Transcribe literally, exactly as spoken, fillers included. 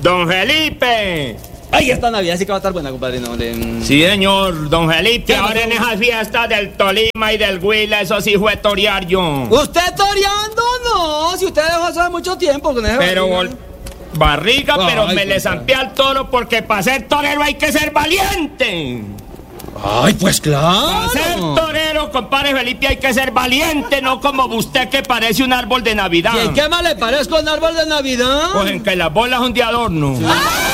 Don Felipe. Ay, esta Navidad sí que va a estar buena, compadre. No, de... Sí, señor, don Felipe. ¿Qué Ahora pasó? en esas fiestas del Tolima y del Huila, eso sí fue torear yo. ¿Usted toreando? No, si usted dejó hace mucho tiempo con ese Pero barriga. bol- barriga, Ay, pero me compadre. le zampé al toro porque para ser torero hay que ser valiente. Ay, pues claro. Para ser torero, compadre Felipe, hay que ser valiente, no como usted que parece un árbol de Navidad. ¿Y en qué más le parezco un árbol de Navidad? Pues en que las bolas son de adorno. ¡Ah!